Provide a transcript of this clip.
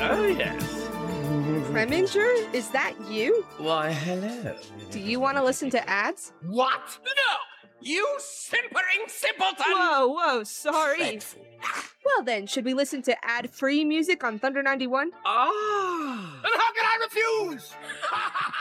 Oh, yes. Preminger, is that you? Why, hello. Do you want to listen to ads? What? No! You simpering simpleton! Whoa, sorry. Dreadful. Well then, should we listen to ad-free music on Thunder 91? Ah! And how can I refuse?